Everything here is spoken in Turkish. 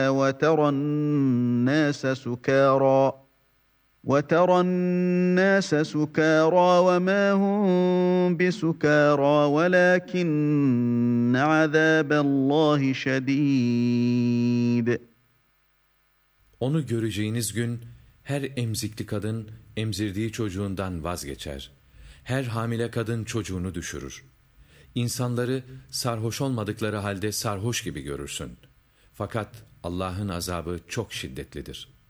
وَتَرَى النَّاسَ سُكَارَى وَمَا هُم بِسُكَارَى وَلَٰكِنَّ عَذَابَ اللّٰهِ شَد۪يدٌ. Onu göreceğiniz gün her emzikli kadın emzirdiği çocuğundan vazgeçer. Her hamile kadın çocuğunu düşürür. İnsanları sarhoş olmadıkları halde sarhoş gibi görürsün. Fakat Allah'ın azabı çok şiddetlidir.